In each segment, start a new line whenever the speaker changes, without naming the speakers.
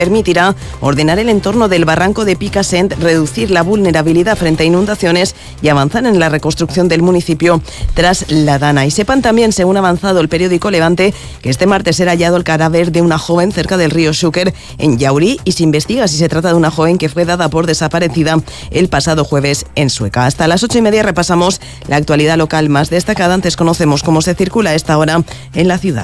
permitirá ordenar el entorno del barranco de Picassent, reducir la vulnerabilidad frente a inundaciones y avanzar en la reconstrucción del municipio tras la dana. Y sepan también, según ha avanzado el periódico Levante, que este martes era hallado el cadáver de una joven cerca del río Xúquer, en Llaurí, y se investiga si se trata de una joven que fue dada por desaparecida el pasado jueves en Sueca. Hasta las 8:30 repasamos la actualidad local más destacada. Antes conocemos cómo se circula a esta hora en la ciudad.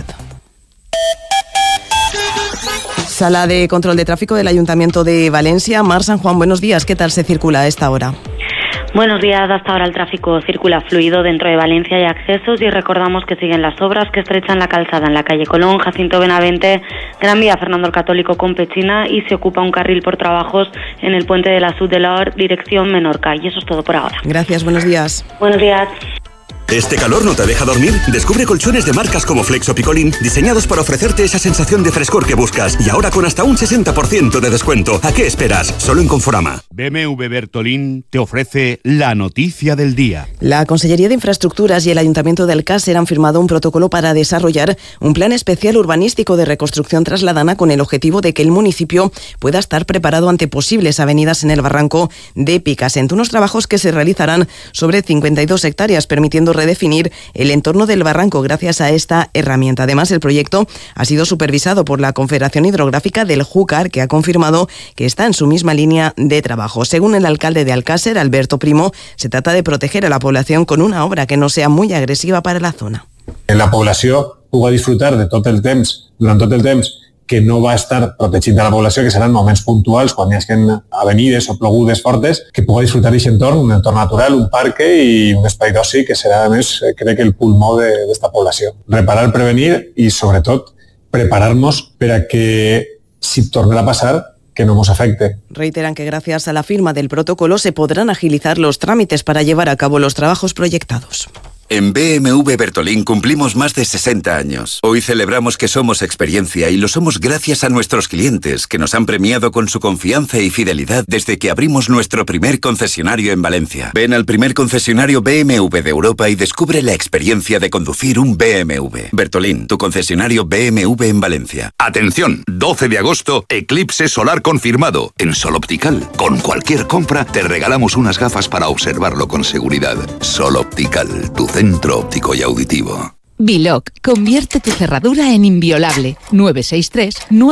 Sala de Control de Tráfico del Ayuntamiento de Valencia. Mar San Juan, buenos días. ¿Qué tal se circula a esta hora?
Buenos días. Hasta ahora el tráfico circula fluido dentro de Valencia y accesos, y recordamos que siguen las obras que estrechan la calzada en la calle Colón, Jacinto Benavente, Gran Vía Fernando el Católico con Pechina, y se ocupa un carril por trabajos en el puente de la Sud de la Or, dirección Menorca. Y eso es todo por ahora.
Gracias, buenos días.
Buenos días.
¿Este calor no te deja dormir? Descubre colchones de marcas como Flex o Picolín, diseñados para ofrecerte esa sensación de frescor que buscas, y ahora con hasta un 60% de descuento. ¿A qué esperas? Solo en Conforama.
BMW Bertolín te ofrece la noticia del día.
La Consellería de Infraestructuras y el Ayuntamiento de Alcácer han firmado un protocolo para desarrollar un plan especial urbanístico de reconstrucción tras la dana, con el objetivo de que el municipio pueda estar preparado ante posibles avenidas en el barranco de Picassent. Unos trabajos que se realizarán sobre 52 hectáreas, permitiendo redefinir el entorno del barranco gracias a esta herramienta. Además, el proyecto ha sido supervisado por la Confederación Hidrográfica del Júcar, que ha confirmado que está en su misma línea de trabajo. Según el alcalde de Alcácer, Alberto Primo, se trata de proteger a la población con una obra que no sea muy agresiva para la zona.
La població pugui disfrutar de tot el temps, durant tot el temps, que no va estar protegit de la població, que seran moments puntuals, quan hi hagin avenides o plogudes fortes, que pugui disfrutar d'aquest entorn, un entorn natural, un parque i un espai d'oci que serà, a més, crec que el pulmó d'esta població. Reparar, prevenir i, sobretot, preparar-nos per a que, si tornarà a passar, que no nos afecte.
Reiteran que gracias a la firma del protocolo se podrán agilizar los trámites para llevar a cabo los trabajos proyectados.
En BMW Bertolín cumplimos más de 60 años. Hoy celebramos que somos experiencia, y lo somos gracias a nuestros clientes, que nos han premiado con su confianza y fidelidad desde que abrimos nuestro primer concesionario en Valencia. Ven al primer concesionario BMW de Europa y descubre la experiencia de conducir un BMW. Bertolín, tu concesionario BMW en Valencia.
Atención, 12 de agosto, eclipse solar confirmado en Sol Optical. Con cualquier compra te regalamos unas gafas para observarlo con seguridad. Sol Optical, tu centro óptico y auditivo.
Biloc, convierte tu cerradura en inviolable. 963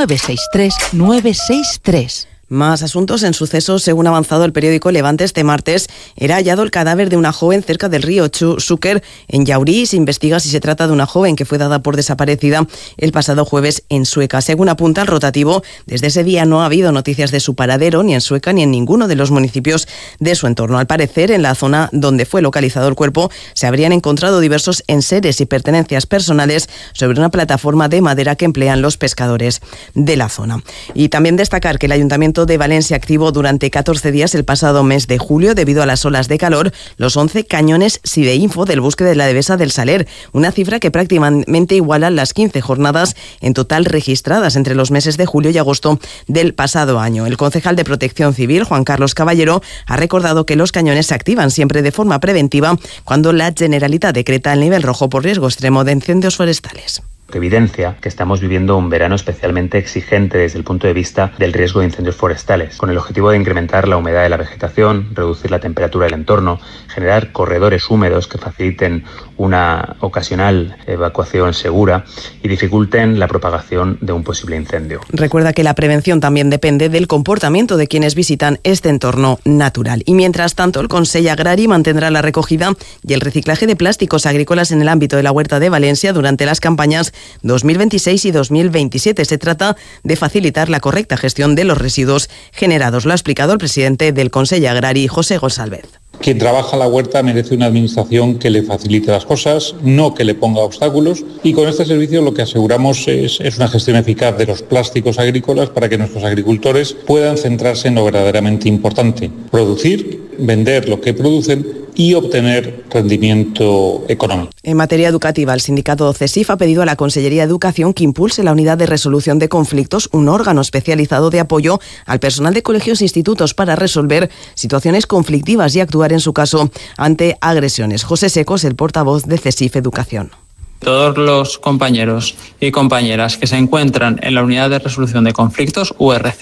963 963.
Más asuntos en sucesos. Según ha avanzado el periódico Levante, este martes era hallado el cadáver de una joven cerca del río Xúquer, en Llaurí. Se investiga si se trata de una joven que fue dada por desaparecida el pasado jueves en Sueca. Según apunta el rotativo, desde ese día no ha habido noticias de su paradero, ni en Sueca ni en ninguno de los municipios de su entorno. Al parecer, en la zona donde fue localizado el cuerpo, se habrían encontrado diversos enseres y pertenencias personales sobre una plataforma de madera que emplean los pescadores de la zona. Y también destacar que el Ayuntamiento de Valencia activó durante 14 días el pasado mes de julio, debido a las olas de calor, los 11 cañones Sideinfo del buque de la Devesa del Saler, una cifra que prácticamente iguala las 15 jornadas en total registradas entre los meses de julio y agosto del pasado año. El concejal de Protección Civil, Juan Carlos Caballero, ha recordado que los cañones se activan siempre de forma preventiva cuando la Generalitat decreta el nivel rojo por riesgo extremo de incendios forestales.
Evidencia que estamos viviendo un verano especialmente exigente desde el punto de vista del riesgo de incendios forestales, con el objetivo de incrementar la humedad de la vegetación, reducir la temperatura del entorno, generar corredores húmedos que faciliten una ocasional evacuación segura y dificulten la propagación de un posible incendio.
Recuerda que la prevención también depende del comportamiento de quienes visitan este entorno natural. Y mientras tanto, el Consell Agrari mantendrá la recogida y el reciclaje de plásticos agrícolas en el ámbito de la Huerta de Valencia durante las campañas 2026 y 2027. Se trata de facilitar la correcta gestión de los residuos generados. Lo ha explicado el presidente del Consell Agrari, José González.
Quien trabaja la huerta merece una administración que le facilite las cosas, no que le ponga obstáculos, y con este servicio lo que aseguramos es una gestión eficaz de los plásticos agrícolas para que nuestros agricultores puedan centrarse en lo verdaderamente importante: producir, vender lo que producen y obtener rendimiento económico.
En materia educativa, el sindicato CESIF ha pedido a la Consellería de Educación que impulse la Unidad de Resolución de Conflictos, un órgano especializado de apoyo al personal de colegios e institutos para resolver situaciones conflictivas y actuar en su caso ante agresiones. José Secos, el portavoz de CESIF Educación.
Todos los compañeros y compañeras que se encuentran en la Unidad de Resolución de Conflictos, URC,